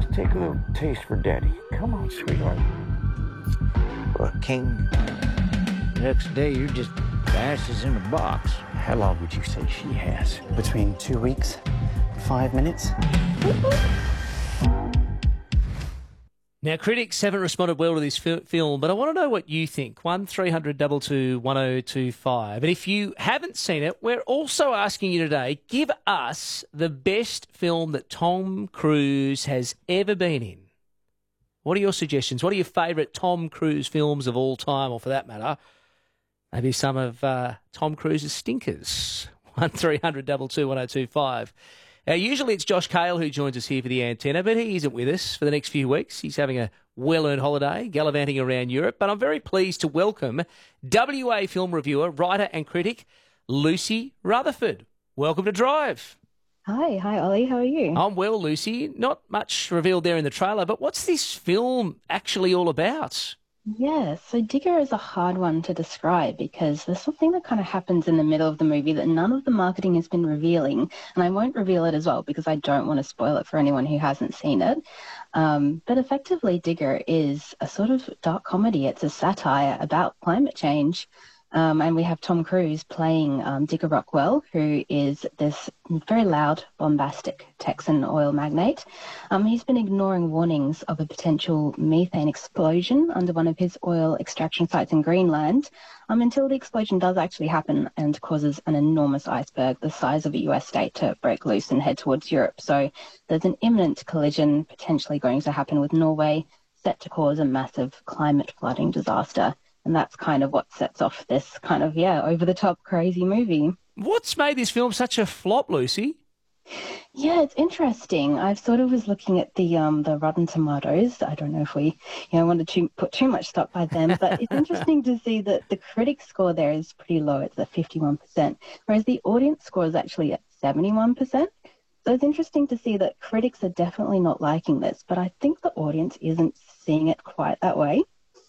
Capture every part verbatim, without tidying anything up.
take a little taste for Daddy. Come on, sweetheart. For a king. Next day, you're just asses in a box. How long would you say she has? Between two weeks and five minutes. Now, critics haven't responded well to this fi- film, but I want to know what you think. one three hundred two two one oh two five. And if you haven't seen it, we're also asking you today, give us the best film that Tom Cruise has ever been in. What are your suggestions? What are your favourite Tom Cruise films of all time, or for that matter, maybe some of uh, Tom Cruise's stinkers? one three hundred two two one oh two five. Now, usually it's Josh Cale who joins us here for the antenna, but he isn't with us for the next few weeks. He's having a well-earned holiday, gallivanting around Europe. But I'm very pleased to welcome W A film reviewer, writer and critic, Lucy Rutherford. Welcome to Drive. Hi, hi Ollie, how are you? I'm well, Lucy. Not much revealed there in the trailer, but what's this film actually all about? Yeah, so Digger is a hard one to describe because there's something that kind of happens in the middle of the movie that none of the marketing has been revealing, and I won't reveal it as well because I don't want to spoil it for anyone who hasn't seen it. Um, but effectively, Digger is a sort of dark comedy. It's a satire about climate change. Um, and we have Tom Cruise playing um, Digger Rockwell, who is this very loud, bombastic Texan oil magnate. Um, he's been ignoring warnings of a potential methane explosion under one of his oil extraction sites in Greenland um, until the explosion does actually happen and causes an enormous iceberg the size of a U S state to break loose and head towards Europe. So there's an imminent collision potentially going to happen with Norway, set to cause a massive climate flooding disaster. And that's kind of what sets off this kind of, yeah, over-the-top crazy movie. What's made this film such a flop, Lucy? Yeah, it's interesting. I sort of was looking at the um the Rotten Tomatoes. I don't know if we, you know, wanted to put too much stock by them, but it's interesting to see that the critic score there is pretty low. It's at fifty-one percent, whereas the audience score is actually at seventy-one percent. So it's interesting to see that critics are definitely not liking this, but I think the audience isn't seeing it quite that way.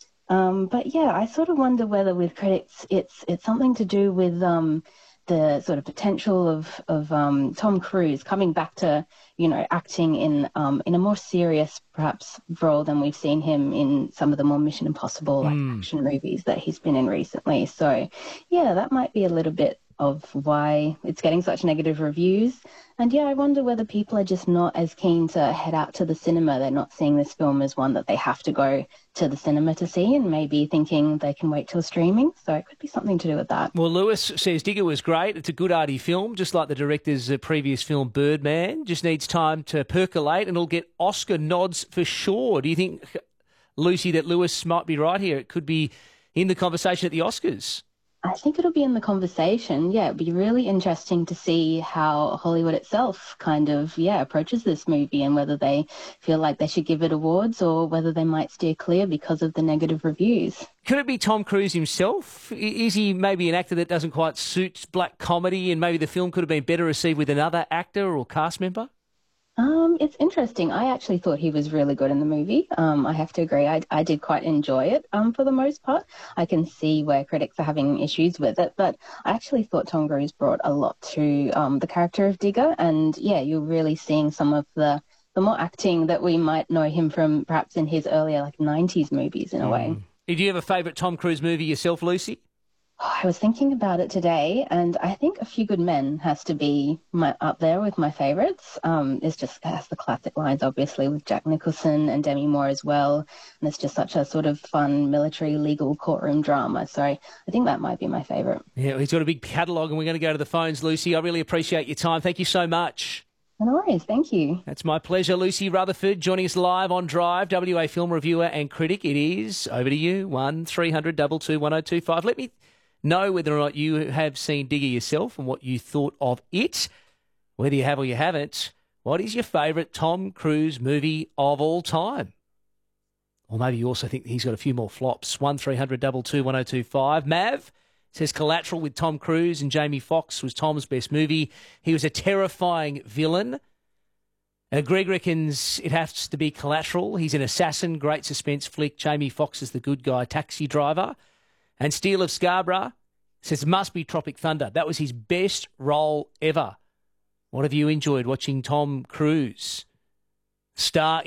Um, but yeah, I sort of wonder whether with critics it's it's something to do with um, the sort of potential of of um, Tom Cruise coming back to, you know, acting in um, in a more serious perhaps role than we've seen him in some of the more Mission Impossible like mm. action movies that he's been in recently. So yeah, that might be a little bit of why it's getting such negative reviews. And yeah, I wonder whether people are just not as keen to head out to the cinema. They're not seeing this film as one that they have to go to the cinema to see and maybe thinking they can wait till streaming. So it could be something to do with that. Well, Lewis says Digger was great. It's a good arty film, just like the director's uh, previous film Birdman. Just needs time to percolate and it'll get Oscar nods for sure. Do you think, Lucy, that Lewis might be right here? It could be in the conversation at the Oscars. I think it'll be in the conversation. Yeah, it'd be really interesting to see how Hollywood itself kind of, yeah, approaches this movie and whether they feel like they should give it awards or whether they might steer clear because of the negative reviews. Could it be Tom Cruise himself? Is he maybe an actor that doesn't quite suit black comedy and maybe the film could have been better received with another actor or cast member? Um, it's interesting. I actually thought he was really good in the movie. Um, I have to agree. I, I did quite enjoy it um, for the most part. I can see where critics are having issues with it, but I actually thought Tom Cruise brought a lot to um, the character of Digger. And yeah, you're really seeing some of the, the more acting that we might know him from perhaps in his earlier like nineties movies in a mm. way. Did you have a favourite Tom Cruise movie yourself, Lucy? I was thinking about it today, and I think A Few Good Men has to be my, up there with my favourites. Um, it's just it has the classic lines, obviously, with Jack Nicholson and Demi Moore as well, and it's just such a sort of fun military legal courtroom drama. So I think that might be my favourite. Yeah, he's got a big catalogue, and we're going to go to the phones, Lucy. I really appreciate your time. Thank you so much. No worries, thank you. That's my pleasure. Lucy Rutherford joining us live on Drive, W A film reviewer and critic. It is over to you, one three hundred two two one oh two five. Let me know whether or not you have seen Digger yourself and what you thought of it. Whether you have or you haven't, what is your favourite Tom Cruise movie of all time? Or maybe you also think he's got a few more flops. one three hundred two two one oh two five. Mav says Collateral with Tom Cruise and Jamie Foxx was Tom's best movie. He was a terrifying villain. Uh, Greg reckons it has to be Collateral. He's an assassin, great suspense flick. Jamie Foxx is the good guy taxi driver. And Steel of Scarborough says it must be Tropic Thunder. That was his best role ever. What have you enjoyed watching Tom Cruise star